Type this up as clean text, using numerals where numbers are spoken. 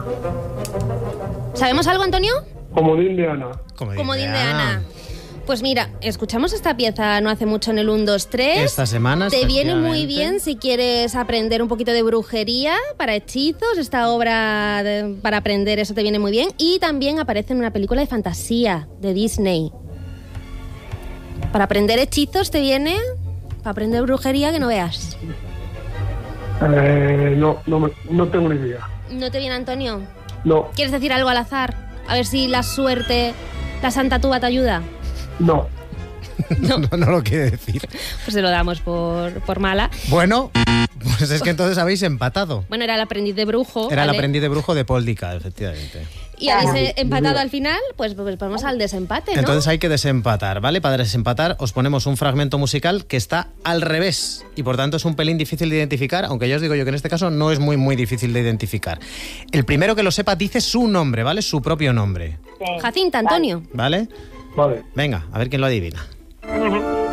¿Sabemos algo, Antonio? Comodín de Ana. Comodín de Ana. Pues mira, escuchamos esta pieza no hace mucho en el 1, 2, 3. Esta semana, te viene muy bien si quieres aprender un poquito de brujería para hechizos. Esta obra para aprender eso te viene muy bien. Y también aparece en una película de fantasía de Disney. Para aprender hechizos te viene, para aprender brujería que no veas. No tengo ni idea. ¿No te viene, Antonio? No. ¿Quieres decir algo al azar? A ver si la suerte, la Santa Tuba te ayuda. No. No lo quiere decir. Pues se lo damos por mala. Bueno, pues es que entonces habéis empatado. Bueno, era el aprendiz de brujo. Era el aprendiz de brujo de Paul Dicka, efectivamente. Y habéis empatado al final, pues vamos al desempate, ¿no? Entonces hay que desempatar, ¿vale? Para desempatar os ponemos un fragmento musical que está al revés y por tanto es un pelín difícil de identificar, aunque ya os digo yo que en este caso no es muy difícil de identificar. El primero que lo sepa dice su nombre, ¿vale? Su propio nombre. Sí. Jacinta, Antonio. ¿Vale? Vale. Venga, a ver quién lo adivina.